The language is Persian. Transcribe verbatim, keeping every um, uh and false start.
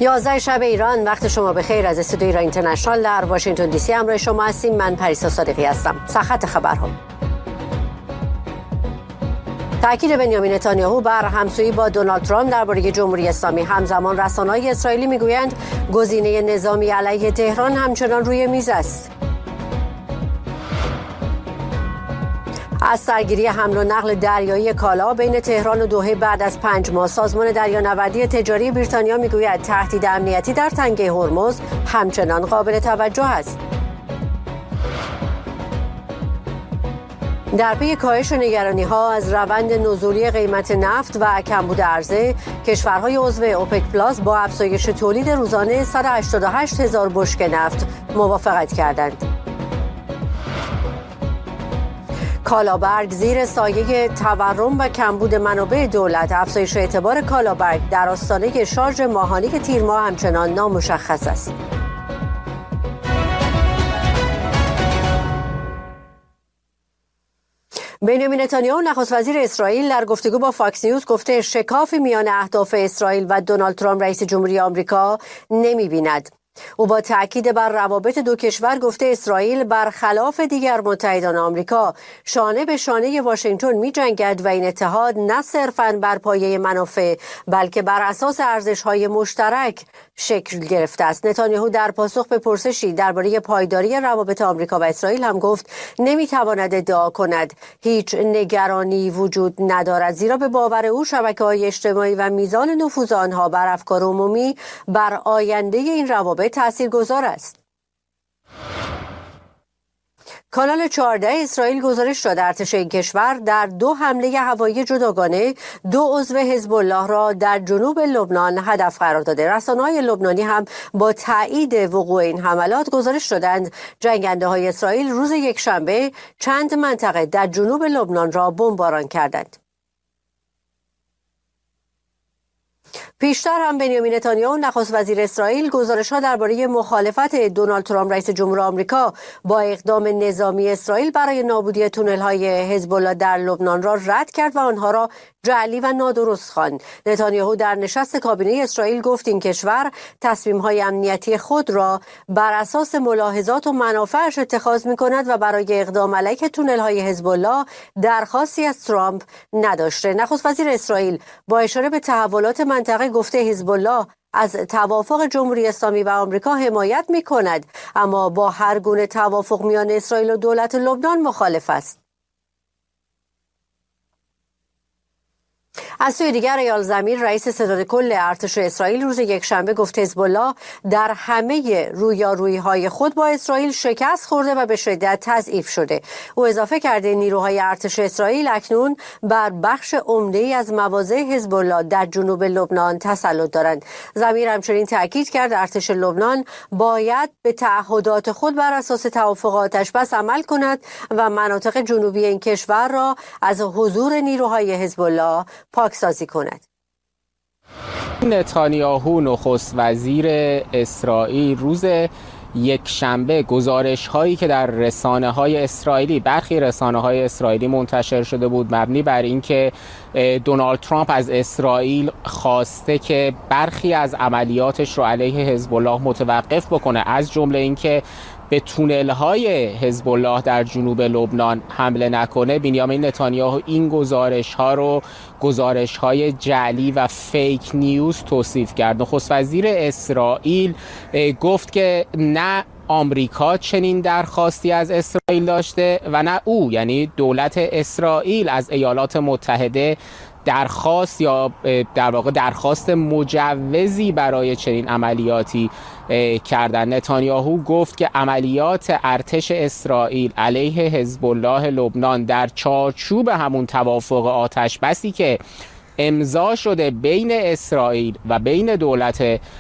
یازده شب ایران، وقت شما بخیر. از استودیو ایران اینترنشنال در واشنگتن دی سی همراه شما هستیم. من پریسا صادقی هستم. سرخط خبرها: تأکید بنیامین نتانیاهو بر همسویی با دونالد ترامپ درباره جمهوری اسلامی. همزمان رسانه‌های اسرائیلی میگویند گزینه نظامی علیه تهران همچنان روی میز است. از سرگیری حمل و نقل دریایی کالا بین تهران و دوحه بعد از پنج ماه، سازمان دریانوردی تجاری بریتانیا میگوید تهدید امنیتی در تنگه هرمز همچنان قابل توجه است. در پی کاهش نگرانی‌ها از روند نزولی قیمت نفت و کمبود عرضه، کشورهای عضو اوپک پلاس با افزایش تولید روزانه صد و هشتاد و هشت هزار بشکه نفت موافقت کردند. کالابرگ زیر سایه تورم و کمبود منابع دولت. افزایش اعتبار کالابرگ در آستانه شارژ ماهانه تیر ماه همچنان نامشخص است. بنیامین نتانیاهو نخست وزیر اسرائیل در گفتگو با فاکس نیوز گفته شکافی میان اهداف اسرائیل و دونالد ترامپ رئیس جمهوری آمریکا نمی‌بیند. او با تأکید بر روابط دو کشور گفته اسرائیل برخلاف دیگر متحدان آمریکا شانه به شانه واشنگتن می جنگد و این اتحاد نه صرفاً بر پایه منافع بلکه بر اساس ارزش‌های مشترک شکل گرفته است. نتانیاهو در پاسخ به پرسشی درباره پایداری روابط آمریکا و اسرائیل هم گفت نمیتواند ادعا کند هیچ نگرانی وجود ندارد، زیرا به باور او شبکه‌های اجتماعی و میزان نفوذ آنها بر افکار عمومی بر آینده این روابط تاثیرگذار است. کانال چهارده اسرائیل گزارش داد ارتش این کشور در دو حمله هوایی جداگانه دو عضو حزب الله را در جنوب لبنان هدف قرار داده. رسانه‌های لبنانی هم با تایید وقوع این حملات گزارش دادند جنگنده‌های اسرائیل روز یکشنبه چند منطقه در جنوب لبنان را بمباران کردند. پیشتر هم بنیامین نتانیاهو نخست وزیر اسرائیل گزارش‌ها درباره مخالفت دونالد ترامپ رئیس جمهور آمریکا با اقدام نظامی اسرائیل برای نابودی تونل‌های حزب الله در لبنان را رد کرد و آنها را جعلی و نادرست خواند. نتانیاهو در نشست کابینه اسرائیل گفت این کشور تصمیم‌های امنیتی خود را بر اساس ملاحظات و منافعش اتخاذ می‌کند و برای اقدام علیه تونل‌های حزب الله درخواستی از ترامپ نداشته. نخست وزیر اسرائیل با اشاره به تحولات منطقه گفته حزب الله از توافق جمهوری اسلامی و آمریکا حمایت می‌کند، اما با هر گونه توافق میان اسرائیل و دولت لبنان مخالف است. از سوی دیگر ایال زمیر رئیس ستاد کل ارتش اسرائیل روز یکشنبه گفت حزب الله در همه رویارویی‌های خود با اسرائیل شکست خورده و به شدت تضعیف شده. او اضافه کرده نیروهای ارتش اسرائیل اکنون بر بخش عمده‌ای از مواضع حزب الله در جنوب لبنان تسلط دارند. زمیر همچنین تاکید کرد ارتش لبنان باید به تعهدات خود بر اساس توافق آتش‌بس عمل کند و مناطق جنوبی این کشور را از حضور نیروهای حزب الله پاکسازی کند. نتانیاهو نخست وزیر اسرائیل روز یک شنبه گزارش هایی که در رسانه های اسرائیلی برخی رسانه های اسرائیلی منتشر شده بود مبنی بر اینکه دونالد ترامپ از اسرائیل خواسته که برخی از عملیاتش رو علیه حزب الله متوقف بکنه، از جمله اینکه به تونل های حزب الله در جنوب لبنان حمله نکنه، بنیامین نتانیاهو این گزارش ها رو گزارش های جعلی و فیک نیوز توصیف کرد. نخست وزیر اسرائیل گفت که نه آمریکا چنین درخواستی از اسرائیل داشته و نه او، یعنی دولت اسرائیل، از ایالات متحده درخواست یا در واقع درخواست مجوزی برای چنین عملیاتی کردن. نتانیاهو گفت که عملیات ارتش اسرائیل علیه حزب الله لبنان در چارچوب همون توافق آتش بسی که امضا شده بین اسرائیل و بین دولت